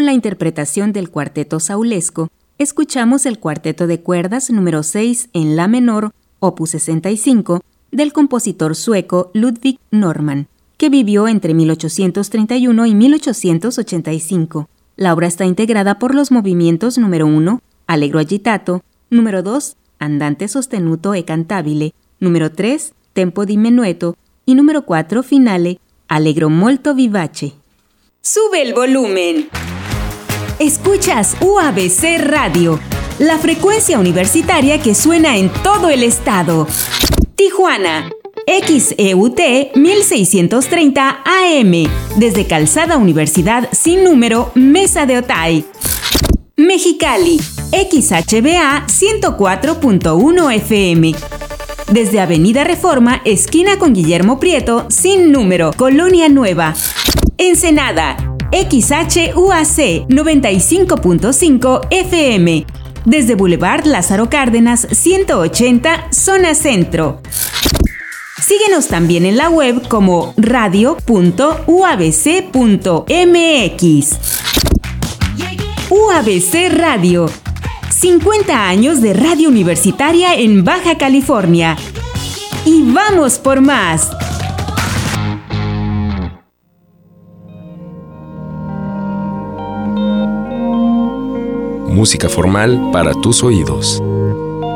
con la interpretación del Cuarteto Saulesco, escuchamos el Cuarteto de Cuerdas número 6 en La menor, opus 65, del compositor sueco Ludwig Norman, que vivió entre 1831 y 1885. La obra está integrada por los movimientos número 1, Allegro agitato, número 2, Andante sostenuto e cantabile, número 3, Tempo di menuetto y número 4, Finale, Allegro molto vivace. ¡Sube el volumen! Escuchas UABC Radio, la frecuencia universitaria que suena en todo el estado. Tijuana, XEUT 1630 AM, desde Calzada Universidad sin número, Mesa de Otay. Mexicali, XHBA 104.1 FM, desde Avenida Reforma, esquina con Guillermo Prieto, sin número, Colonia Nueva. Ensenada, XHUAC 95.5 FM, desde Boulevard Lázaro Cárdenas 180, zona centro. Síguenos también en la web como radio.uabc.mx. UABC Radio, 50 años de radio universitaria en Baja California. ¡Y vamos por más! Música formal para tus oídos.